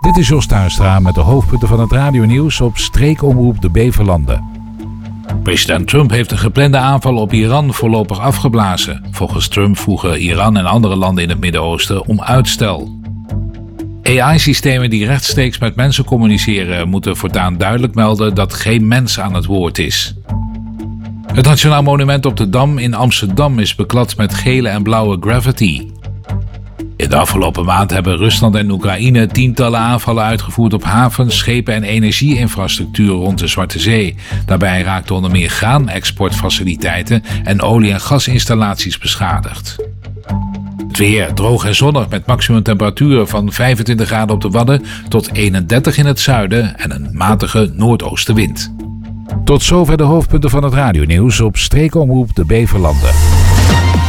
Dit is Jos Tuinstra met de hoofdpunten van het radionieuws op streekomroep de Beverlanden. President Trump heeft een geplande aanval op Iran voorlopig afgeblazen. Volgens Trump vroegen Iran en andere landen in het Midden-Oosten om uitstel. AI-systemen die rechtstreeks met mensen communiceren moeten voortaan duidelijk melden dat geen mens aan het woord is. Het Nationaal Monument op de Dam in Amsterdam is beklad met gele en blauwe graffiti. In de afgelopen maand hebben Rusland en Oekraïne tientallen aanvallen uitgevoerd op havens, schepen en energieinfrastructuur rond de Zwarte Zee. Daarbij raakten onder meer graanexportfaciliteiten en olie- en gasinstallaties beschadigd. Het weer droog en zonnig met maximumtemperaturen van 25 graden op de Wadden tot 31 in het zuiden en een matige noordoostenwind. Tot zover de hoofdpunten van het radionieuws op streekomroep de Beverlanden.